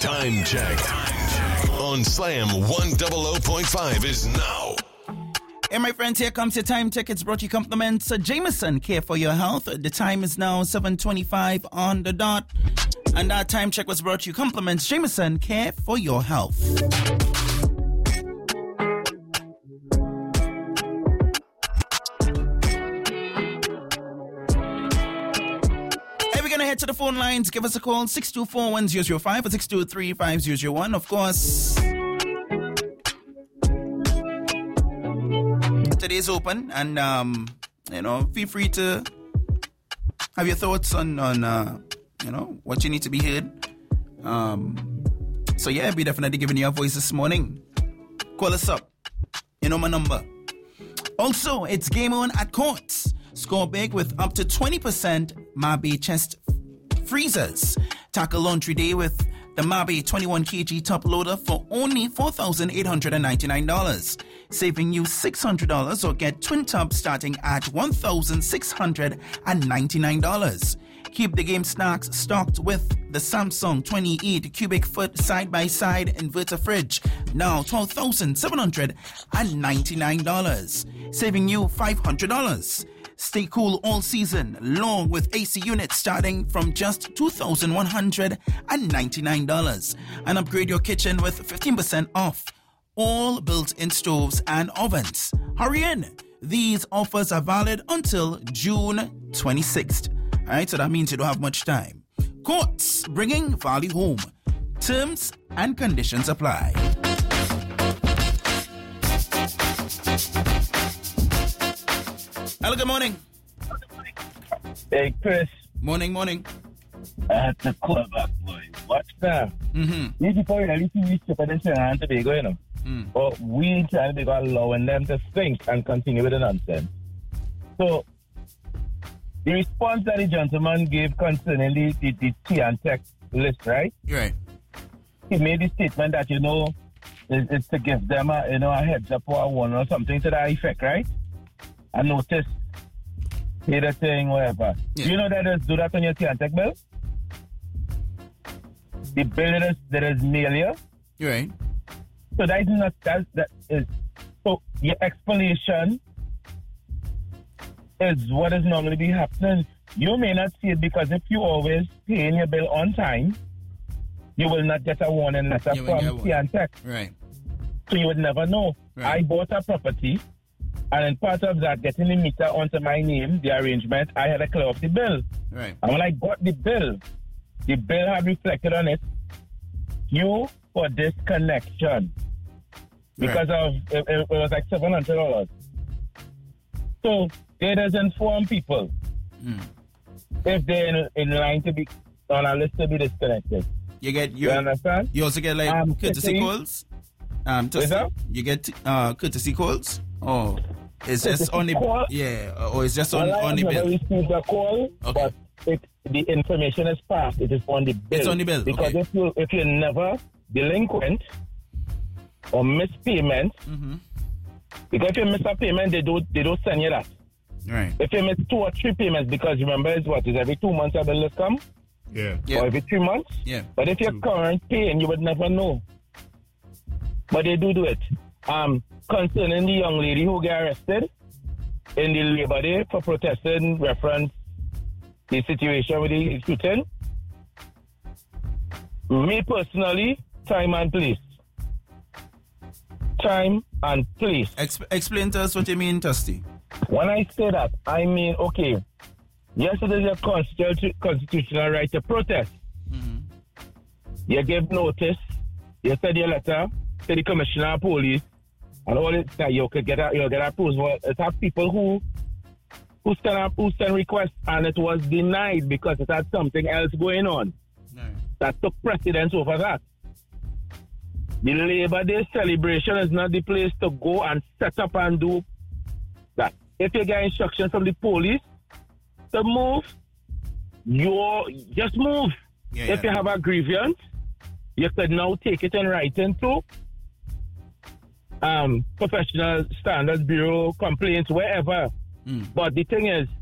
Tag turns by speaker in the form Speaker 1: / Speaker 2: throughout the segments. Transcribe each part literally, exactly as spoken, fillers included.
Speaker 1: Time check on Slam one hundred point five is now.
Speaker 2: Hey, my friends, here comes your time check. It's brought to you compliments. Uh, Jameson, care for your health. The time is now seven twenty-five on the dot. And that time check was brought to you compliments. Jameson, care for your health. Head to the phone lines. Give us a call, six two four, one zero zero five or six two three, five zero zero one. Of course, today's open, and um, you know, feel free to have your thoughts on on uh, you know, what you need to be heard. Um, so yeah, be definitely giving you a voice this morning. Call us up. You know my number. Also, it's game on at Courts. Score big with up to twenty percent Mabe chest freezers. Tackle laundry day with the Mabe twenty-one kilogram top loader for only four thousand eight hundred ninety-nine dollars, saving you six hundred dollars, or get twin tubs starting at one thousand six hundred ninety-nine dollars. Keep the game snacks stocked with the Samsung twenty-eight cubic foot side-by-side inverter fridge, now twelve thousand seven hundred ninety-nine dollars, saving you five hundred dollars. Stay cool all season long with A C units starting from just two thousand one hundred ninety-nine dollars. And upgrade your kitchen with fifteen percent off all built-in stoves and ovens. Hurry in. These offers are valid until June twenty-sixth. Alright, so that means you don't have much time. Courts, bringing value home. Terms and conditions apply. Hello, good morning.
Speaker 3: Hey, Chris.
Speaker 2: Morning, morning.
Speaker 3: I had to call back, boy. Watch that.
Speaker 2: Mm-hmm.
Speaker 3: These people are really stupid in Trinidad and Tobago, you know.
Speaker 2: Mm.
Speaker 3: But we in Trinidad and Tobago are allowing them to think and continue with the nonsense. So, the response that the gentleman gave concerning the, the, the T and Tech list, right?
Speaker 2: Right.
Speaker 3: He made the statement that, you know, is, is to give them a, you know, a heads up or a warning or something to that effect, right? I noticed, hear the thing, whatever.
Speaker 2: Yeah.
Speaker 3: Do you know that there's do that on your T and Tech bill? The bill that is, that is mail here.
Speaker 2: You're right.
Speaker 3: So that is not, that, that is, so your explanation is what is normally be happening. You may not see it because if you always paying your bill on time, you will not get a warning letter from T and Tech.
Speaker 2: Right.
Speaker 3: So you would never know.
Speaker 2: Right.
Speaker 3: I bought a property, and in part of that, getting the meter onto my name, the arrangement, I had to clear off the bill.
Speaker 2: Right.
Speaker 3: And when I got the bill, the bill had reflected on it, due for disconnection. Because
Speaker 2: right.
Speaker 3: of, it, it was like seven hundred dollars. So, they just inform people
Speaker 2: Mm.
Speaker 3: if they're in, in line to be, on a list to be disconnected.
Speaker 2: You get,
Speaker 3: You understand?
Speaker 2: You also get like
Speaker 3: Um,
Speaker 2: courtesy
Speaker 3: courtesy-
Speaker 2: calls? Um, to
Speaker 3: Is that?
Speaker 2: You get uh, courtesy calls? Or it's just
Speaker 3: Courtesy
Speaker 2: on the
Speaker 3: call?
Speaker 2: yeah, or it's just on,
Speaker 3: Well,
Speaker 2: on the
Speaker 3: I have
Speaker 2: bill?
Speaker 3: never received a call,
Speaker 2: Okay.
Speaker 3: but it, the information is passed. It is on the bill.
Speaker 2: It's on the bill,
Speaker 3: Because
Speaker 2: okay.
Speaker 3: if you if you're never delinquent or miss payment,
Speaker 2: Mm-hmm.
Speaker 3: because if you miss a payment, they don't they don't send you that.
Speaker 2: Right.
Speaker 3: If you miss two or three payments, because remember it's what is every two months a bill will come,
Speaker 4: Yeah.
Speaker 2: Yeah.
Speaker 3: or every three months.
Speaker 2: Yeah.
Speaker 3: But if you're current paying, you would never know. But they do do it. Um, concerning the young lady who got arrested in the Labor Day for protesting reference the situation with the shooting, me personally, time and place. Time and place.
Speaker 2: Ex- explain to us what you mean, Tusty.
Speaker 3: When I say that, I mean, okay, yes, it is your constitu- constitutional right to protest.
Speaker 2: Mm-hmm.
Speaker 3: You give notice, you send your letter to the commissioner of police, and all it that you could get a, you get approved. Well, it have people who who send up who send requests, and it was denied because it had something else going on
Speaker 2: Right.
Speaker 3: that took precedence over that. The Labor Day celebration is not the place to go and set up and do that. If you get instructions from the police to move, you just move.
Speaker 2: Yeah,
Speaker 3: if
Speaker 2: yeah.
Speaker 3: you have a grievance, you could now take it in writing to um, Professional Standards Bureau, complaints, wherever.
Speaker 2: Mm.
Speaker 3: But the thing is,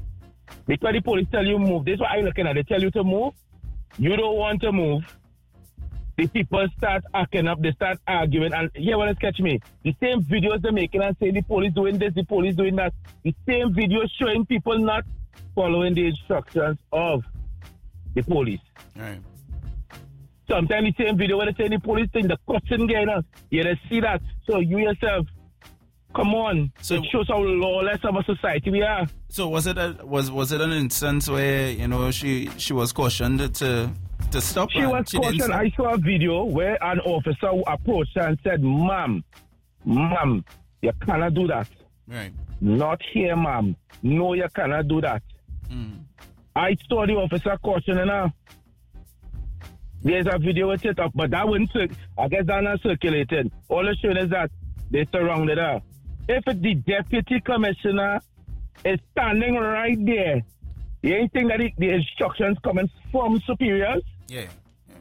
Speaker 3: because the police tell you move, this is what I'm looking at. They tell you to move. You don't want to move. the people start acting up, they start arguing, and here when it's catch me, the same videos they're making and saying the police doing this, the police doing that, the same videos showing people not following the instructions of the police.
Speaker 2: Right.
Speaker 3: Sometimes the same video where they say the police thing, the cussing going on, you they see that. So you yourself, come on,
Speaker 2: so
Speaker 3: it shows how lawless of a society we are.
Speaker 2: So was it a, was was it an instance where, you know, she she was cautioned to to stop?
Speaker 3: She was
Speaker 2: she
Speaker 3: cautioned. I saw a video where an officer approached her and said, "Ma'am, ma'am, you cannot do that.
Speaker 2: Right.
Speaker 3: Not here, ma'am. No, you cannot do that."
Speaker 2: Mm.
Speaker 3: I saw the officer cautioning her. There's a video with it up, but that wouldn't cir- I guess that's not circulated. All it's showing is that they surrounded her. If the deputy commissioner is standing right there, you ain't think that the, the instructions coming from superiors?
Speaker 2: Yeah. yeah.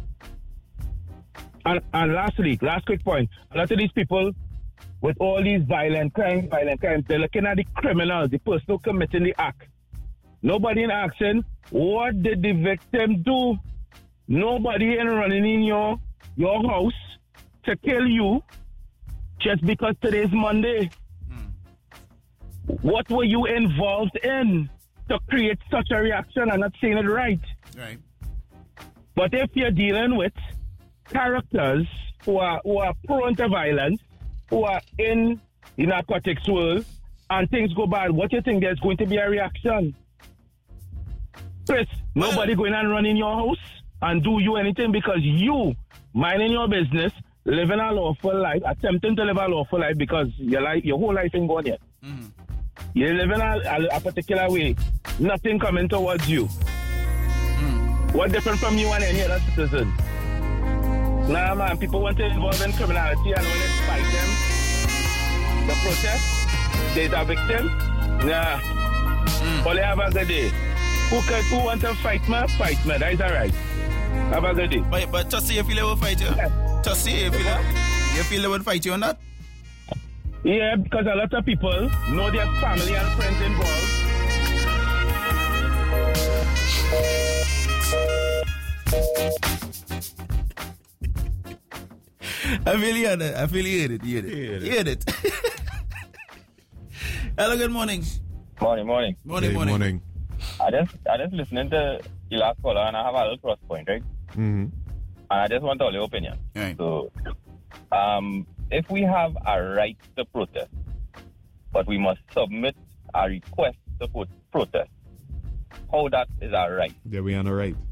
Speaker 3: And, and lastly, last quick point, a lot of these people with all these violent crimes, violent crimes, they're looking at the criminals, the person who committing the act. Nobody in asking, what did the victim do? Nobody in running in your your house to kill you just because today's Monday. Mm. What were you involved in to create such a reaction? I'm not saying it right.
Speaker 2: Right.
Speaker 3: But if you're dealing with characters who are who are prone to violence, who are in the narcotics world, and things go bad, what do you think there's going to be a reaction? Chris, well, nobody going and run in your house and do you anything because you minding your business, living a lawful life, attempting to live a lawful life because your life, your whole life ain't gone yet. Mm-hmm. You're living a, a, a particular way, nothing coming towards you. Mm. What different from you and any other citizen? Nah, man, people want to involve in criminality, and when it's fight them, the protest, there's a victim. Nah, mm. Only have a good day. Who can, who want to fight me? Fight me. That is all right. Have a good day.
Speaker 2: But, but Tussie, you feel they will fight you? Yeah. Tussie, you feel, you feel they would fight you on that?
Speaker 3: Yeah, because a lot of people know their family and friends involved.
Speaker 2: I feel you heard it. I feel you heard it. You heard it. You heard it. Hello, good morning.
Speaker 4: Morning, morning.
Speaker 2: Morning,
Speaker 5: hey,
Speaker 2: morning.
Speaker 5: morning.
Speaker 4: I just, I just listening to the last caller and I have a little cross point, right?
Speaker 5: Mm-hmm.
Speaker 4: And I just want all your opinion.
Speaker 2: Right.
Speaker 4: So, um, if we have a right to protest, but we must submit a request to put protest, how that is our right?
Speaker 5: Yeah, we on the right.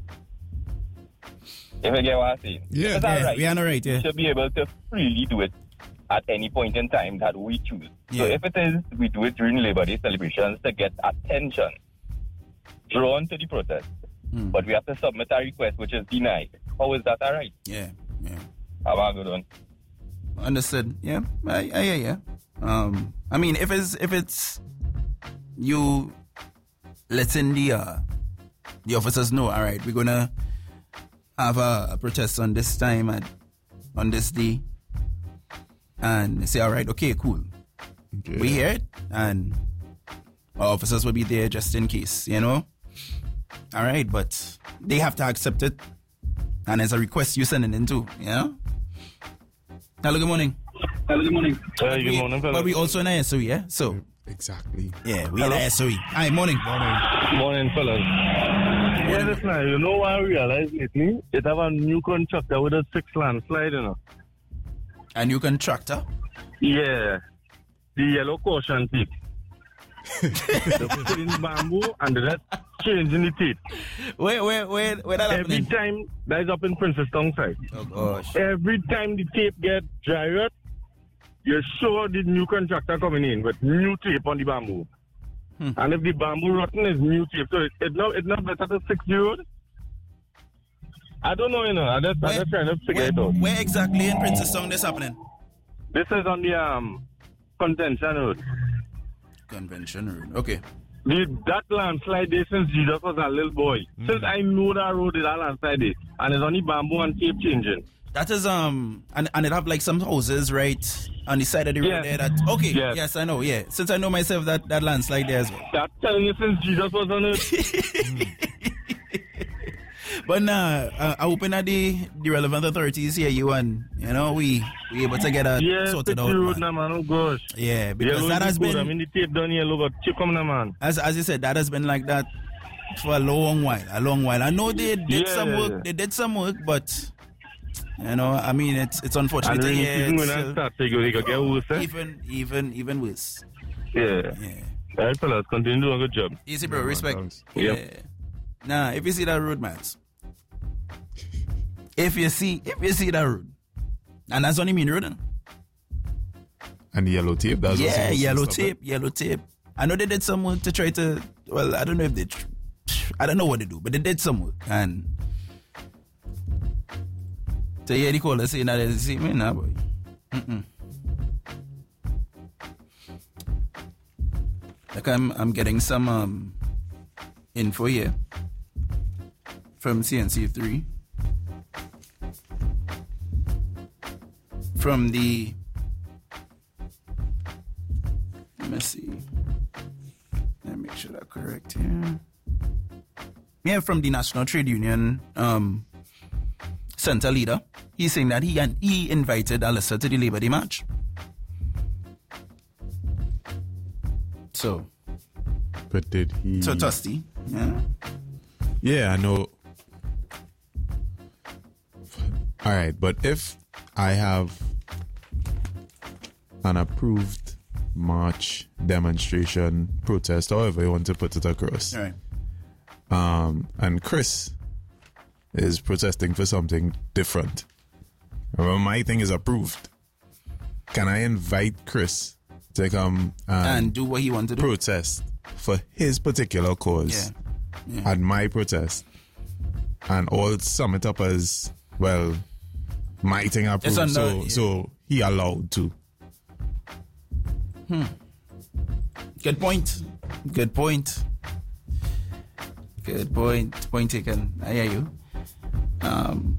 Speaker 4: If you get what I'm saying?
Speaker 5: Yeah,
Speaker 4: if it's
Speaker 2: yeah
Speaker 4: our right,
Speaker 2: we on the right, yeah.
Speaker 4: We should be able to freely do it at any point in time that we choose.
Speaker 2: Yeah.
Speaker 4: So if it is, we do it during Labor Day celebrations to get attention drawn to the protest, mm. but we have to submit a request which is denied. How is that all right?
Speaker 2: Yeah, yeah.
Speaker 4: Have a good one.
Speaker 2: Understood. Yeah, I, I, yeah, yeah. Um, I mean, if it's if it's you letting the uh, the officers know, all right, we're gonna have a, a protest on this time and on this day, and they say, all right, okay, cool, okay. We hear it, and our officers will be there just in case, you know. All right, but they have to accept it, and it's a request you sending in too, you know. Hello, good morning.
Speaker 3: Hello, good morning.
Speaker 4: Uh, good
Speaker 2: we,
Speaker 4: morning, fellas.
Speaker 2: But we also in a S O E, yeah? So.
Speaker 5: Exactly.
Speaker 2: Yeah, we in a S O E. Hi, morning.
Speaker 5: Morning.
Speaker 3: Morning, fellas. Yeah, listen, you know what I realized lately? It have a new contractor with a six landslide, you know.
Speaker 2: A new contractor?
Speaker 3: Yeah. The yellow caution tape. They put in bamboo and the rest changing the tape.
Speaker 2: Where, where, where, where that
Speaker 3: Every
Speaker 2: happening?
Speaker 3: time, that is up in Princess Town side.
Speaker 2: Oh, gosh.
Speaker 3: Every time the tape get dried, you saw the new contractor coming in with new tape on the bamboo. Hmm. And if the bamboo rotten, is new tape. So it, it not, it's not better to fix the road. I don't know, you know. I just,
Speaker 2: Where,
Speaker 3: I'm just trying to figure
Speaker 2: where,
Speaker 3: it out.
Speaker 2: where exactly in Princess Town this happening?
Speaker 3: This is on the um Convention Road.
Speaker 2: Convention Road. Okay.
Speaker 3: The, that landslide day since Jesus was a little boy. Mm. Since I know that road is a landslide day. And it's only bamboo and tape changing.
Speaker 2: That is, um, and, and it have like some houses right on the side of the road
Speaker 3: yes.
Speaker 2: there. That Okay,
Speaker 3: yes.
Speaker 2: yes, I know, yeah. Since I know myself, that, that landslide there as well.
Speaker 3: That's telling you since Jesus was on earth.
Speaker 2: But nah, uh, I open at the, the relevant authorities here, you and you know we we able to get a
Speaker 3: Yeah,
Speaker 2: sorted out.
Speaker 3: pretty rude,
Speaker 2: Man.
Speaker 3: nah, man. Oh gosh.
Speaker 2: Yeah, because
Speaker 3: Yeah,
Speaker 2: that has
Speaker 3: good.
Speaker 2: been
Speaker 3: I mean, the tape down here, look at chip come now, man.
Speaker 2: as as you said, that has been like that for a long while, a long while. I know they did
Speaker 3: Yeah,
Speaker 2: some
Speaker 3: yeah,
Speaker 2: work,
Speaker 3: yeah.
Speaker 2: they did some work, but you know, I mean, it's it's unfortunate.
Speaker 3: And then
Speaker 2: to hear
Speaker 3: even when
Speaker 2: it's,
Speaker 3: I
Speaker 2: uh,
Speaker 3: start, they go, they go get worse, eh?
Speaker 2: even even even worse.
Speaker 3: Yeah.
Speaker 2: Yeah.
Speaker 3: All right, fellas, continue doing a good job.
Speaker 2: Easy, bro. Respect.
Speaker 5: thanks.
Speaker 2: Yeah.
Speaker 3: Yep.
Speaker 2: Nah, if you see that road, man. If you see, if you see that road, and that's only mean road. Huh?
Speaker 5: And the yellow tape. That's
Speaker 2: Yeah,
Speaker 5: also
Speaker 2: yellow
Speaker 5: stuff,
Speaker 2: tape, yellow tape. I know they did some work to try to. Well, I don't know if they. tr- I don't know what they do, but they did some work. And to hear the caller saying that, they see me, nah, boy. Mm-mm. Like I'm, I'm getting some um info here from C N C three. From the, let me see. Let me make sure that's correct here. Yeah, from the National Trade Union um, Center leader. He's saying that he and he invited Alyssa to the Labor Day march. So,
Speaker 5: But did he?
Speaker 2: so Tusty, yeah.
Speaker 5: Yeah, I know. All right, but if I have an approved march, demonstration, protest, however you want to put it across,
Speaker 2: All right.
Speaker 5: um, and Chris is protesting for something different, well, my thing is approved. Can I invite Chris to come and,
Speaker 2: And do what he wanted to do.
Speaker 5: protest for his particular cause
Speaker 2: Yeah. Yeah.
Speaker 5: at my protest, and all sum it up as, well, my thing approved,
Speaker 2: It's under-
Speaker 5: so
Speaker 2: yeah.
Speaker 5: so he allowed to.
Speaker 2: Good point. Good point. Good point. Point taken. I hear you. Um.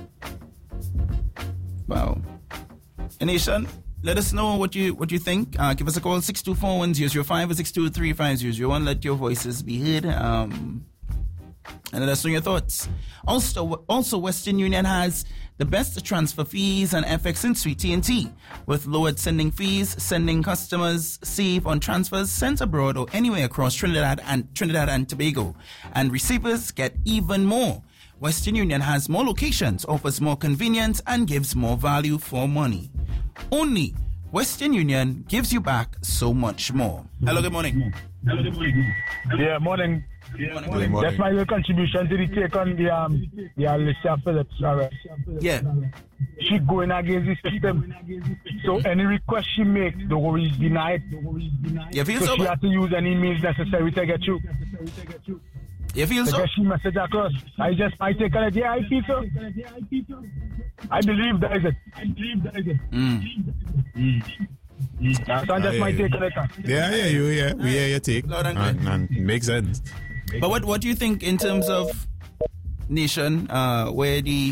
Speaker 2: Wow. Nation, let us know what you what you think. Uh, give us a call six two four one zero zero five or six two three five zero zero one. Let your voices be heard. Um. And let us know your thoughts. Also, also Western Union has the best transfer fees and F X in Sweet T N T. With lowered sending fees, sending customers save on transfers sent abroad or anywhere across Trinidad and Trinidad and Tobago. And receivers get even more. Western Union has more locations, offers more convenience, and gives more value for money. Only Western Union gives you back so much more. Hello, good morning.
Speaker 3: Yeah, morning.
Speaker 5: Good morning.
Speaker 3: That's my little contribution to the take on the um the Alicia Phillips arrest.
Speaker 2: Yeah.
Speaker 3: She going against the system. So any request she makes, the will be denied.
Speaker 2: You feel
Speaker 3: So
Speaker 2: so
Speaker 3: she
Speaker 2: bad?
Speaker 3: has to use any means necessary to get you.
Speaker 2: You feel
Speaker 3: To
Speaker 2: so?
Speaker 3: get she message across. I just I take on it. Yeah, I feel so. I believe that is it. I believe that is it.
Speaker 2: Mm.
Speaker 3: So I just
Speaker 5: I
Speaker 3: my
Speaker 5: hear
Speaker 3: take
Speaker 5: you.
Speaker 3: on it.
Speaker 5: Yeah, yeah, you, yeah, we hear your take,
Speaker 2: Loud and
Speaker 5: and,
Speaker 2: clear.
Speaker 5: and it makes sense.
Speaker 2: But what what do you think in terms of nation, uh, where the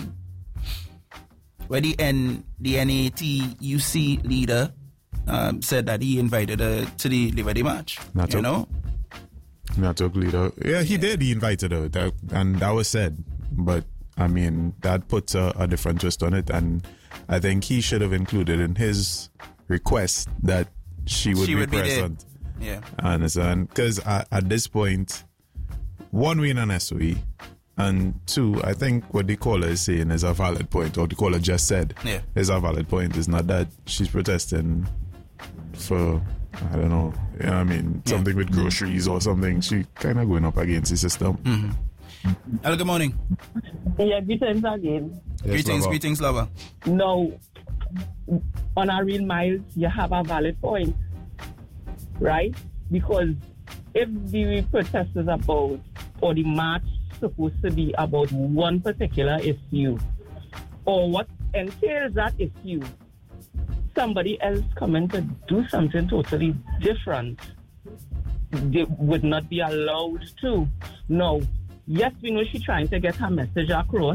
Speaker 2: where the N the N A T U C leader um, said that he invited her to the Labor Day march?
Speaker 5: Not
Speaker 2: you
Speaker 5: up.
Speaker 2: know,
Speaker 5: Not to leader. Yeah, he did. He invited her, that, and that was said. But I mean, that puts a, a different twist on it, and I think he should have included in his request that she would
Speaker 2: She
Speaker 5: be
Speaker 2: would be there.
Speaker 5: present.
Speaker 2: yeah,
Speaker 5: I understand? Because at, at this point, one, we're in an S O E, and two, I think what the caller is saying is a valid point, or the caller just said
Speaker 2: Yeah.
Speaker 5: is a valid point. It's not that she's protesting for, I don't know, you know what I mean,
Speaker 2: Yeah.
Speaker 5: something with groceries or something. She kind of going up against the system.
Speaker 2: Hello, good morning.
Speaker 6: Yeah, greetings again.
Speaker 2: greetings,
Speaker 5: lover.
Speaker 2: greetings, lover.
Speaker 6: Now, on a real miles, you have a valid point, right? Because if the protest is about, or the march supposed to be about one particular issue, or what entails that issue, somebody else coming to do something totally different, they would not be allowed to. No. Yes, we know she's trying to get her message across,